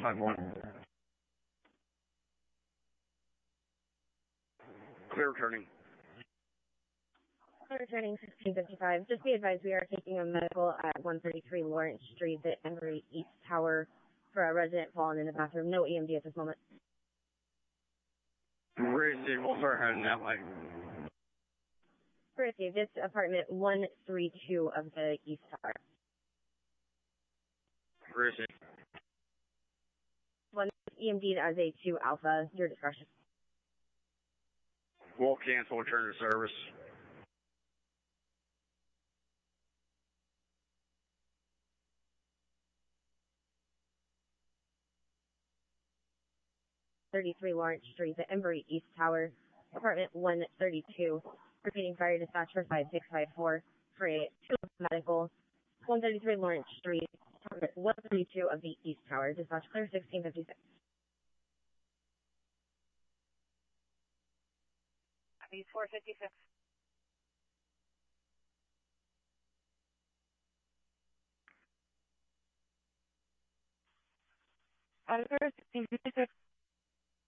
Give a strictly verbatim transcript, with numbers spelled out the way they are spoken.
five one. Clear returning. Clear returning sixteen fifty-five. Just be advised we are taking a medical at one thirty-three Lawrence Street at Embry East Tower for a resident fallen in the bathroom. No E M D at this moment. Received. We'll start heading that way. Received. It's apartment one thirty-two of the East Tower. Received. One E M D as A two Alpha. Your discretion. We'll cancel. Return to service. thirty-three Lawrence Street, the Embry East Tower, apartment one thirty-two. Repeating fire dispatch for five six five four for a two medical. one thirty-three Lawrence Street, apartment one thirty-two of the East Tower. Dispatch clear sixteen fifty-six. East four fifty-six. Oliver, sixteen fifty-six.